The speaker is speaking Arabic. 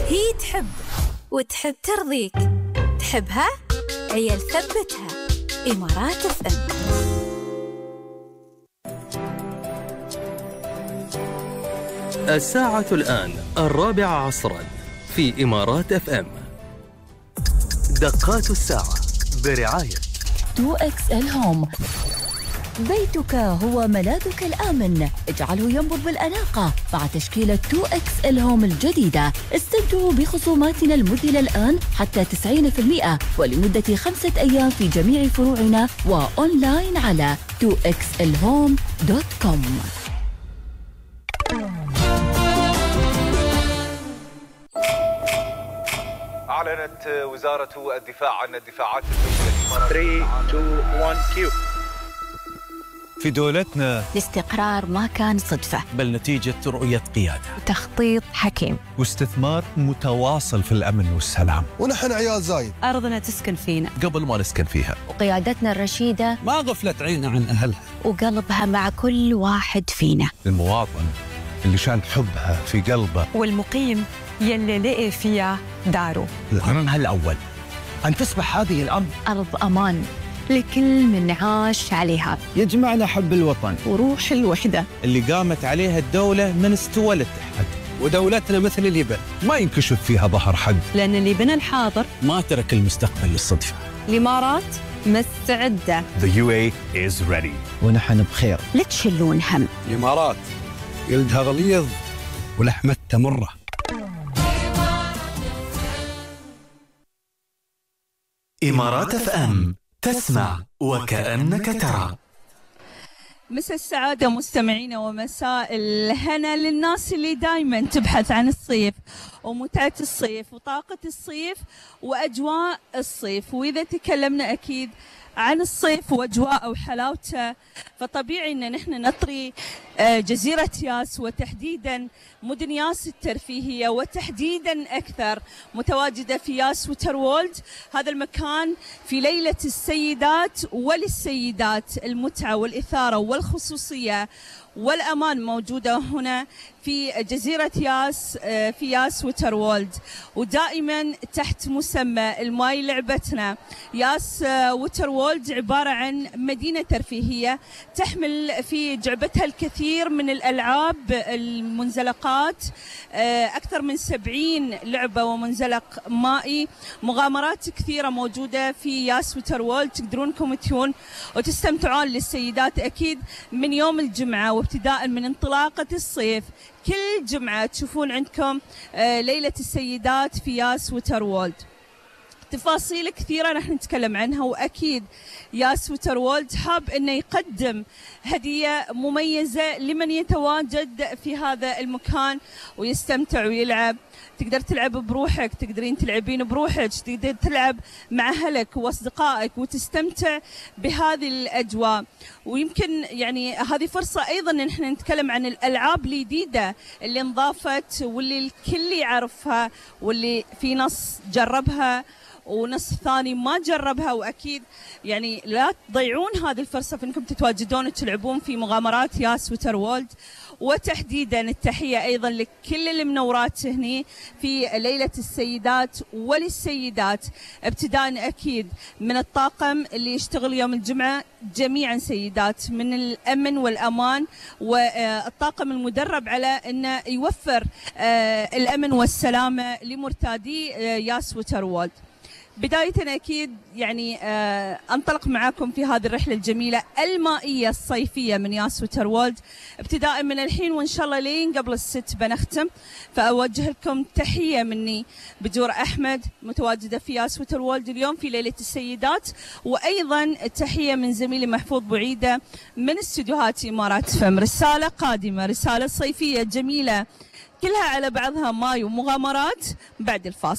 هي تحب وتحب ترضيك، تحبها عيال ثبتها. إمارات اف ام. الساعة الآن 4 عصرا في إمارات اف ام. دقات الساعة برعاية 2XL هوم. بيتك هو ملاذك الآمن، اجعله ينبض بالأناقة مع تشكيلة 2XL هوم الجديدة. استمتعوا بخصوماتنا المذهلة الآن حتى 90% ولمدة 5 أيام في جميع فروعنا وأونلاين على 2xlhome.com. أعلنت وزارة الدفاع عن الدفاعات الدولية 3 2 1 كيو. في دولتنا الاستقرار ما كان صدفة، بل نتيجة رؤية قيادة، تخطيط حكيم، واستثمار متواصل في الأمن والسلام. ونحن عيال زايد، أرضنا تسكن فينا قبل ما نسكن فيها، وقيادتنا الرشيدة ما غفلت عينها عن أهلها، وقلبها مع كل واحد فينا. المواطن اللي شان حبها في قلبه، والمقيم يلي لقي فيها داره. القرن الأول أن تصبح هذه الأرض أرض أمان لكل من عاش عليها، يجمعنا حب الوطن وروح الوحدة اللي قامت عليها الدولة من استوى الاتحاد. ودولتنا مثل اليبن ما ينكشف فيها ظهر حد، لأن اللي بنى الحاضر ما ترك المستقبل للصدفة. الإمارات مستعدة. The UAE is ready. ونحن بخير. لا تشلون هم. الإمارات جلدها غليظ ولحمتها مرة. إمارات اف ام، تسمع وكأنك ترى. مساء السعادة مستمعينا، ومساء الهنا للناس اللي دايما تبحث عن الصيف ومتعة الصيف وطاقة الصيف وأجواء الصيف. وإذا تكلمنا أكيد عن الصيف وأجواء وحلاوته، فطبيعي أن نحن نطري جزيرة ياس، وتحديدا مدن ياس الترفيهية، وتحديدا أكثر متواجدة في ياس وترولد. هذا المكان في ليلة السيدات وللسيدات، المتعة والإثارة والخصوصية والأمان موجودة هنا في جزيرة ياس، في ياس وترولد، ودائما تحت مسمى الماي لعبتنا. ياس وترولد عبارة عن مدينة ترفيهية تحمل في جعبتها الكثير من الألعاب، المنزلقات، أكثر من 70 لعبة ومنزلق مائي، مغامرات كثيرة موجودة في ياس وترولد. تقدرون انكم تجون وتستمتعون للسيدات أكيد من يوم الجمعة، وابتداء من انطلاقة الصيف كل جمعة تشوفون عندكم ليلة السيدات في ياس وترولد. تفاصيل كثيرة نحن نتكلم عنها، وأكيد ياس وترولد حاب أنه يقدم هدية مميزة لمن يتواجد في هذا المكان ويستمتع ويلعب. تقدر تلعب بروحك، تقدرين تلعبين بروحك، تقدر تلعب مع أهلك وأصدقائك وتستمتع بهذه الأجواء. ويمكن يعني هذه فرصة أيضا نحن نتكلم عن الألعاب الجديدة اللي انضافت واللي الكل يعرفها، واللي في نص جربها ونص ثاني ما جربها. وأكيد يعني لا تضيعون هذه الفرصة في أنكم تتواجدون وتلعبون في مغامرات ياس وترولد. وتحديدا التحية أيضا لكل المنورات هني في ليلة السيدات وللسيدات، ابتداء أكيد من الطاقم اللي يشتغل يوم الجمعة، جميعا سيدات من الأمن والأمان، والطاقم المدرب على أنه يوفر الأمن والسلامة لمرتادي ياس وترولد. بداية أكيد يعني أنطلق معاكم في هذه الرحلة الجميلة المائية الصيفية من ياس وترولد، ابتداء من الحين وإن شاء الله لين قبل 6 بنختم. فأوجه لكم تحية مني بدور أحمد، متواجدة في ياس وترولد اليوم في ليلة السيدات، وأيضا تحية من زميلي محفوظ بعيدة من استديوهات إمارات فم. رسالة قادمة، رسالة صيفية جميلة كلها على بعضها ماي ومغامرات بعد الفاصل.